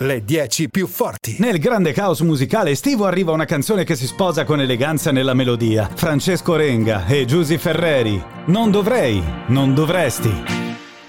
le 10 più forti. Nel grande caos musicale estivo arriva una canzone che si sposa con eleganza nella melodia. Francesco Renga e Giusy Ferreri. Non dovrei, non dovresti.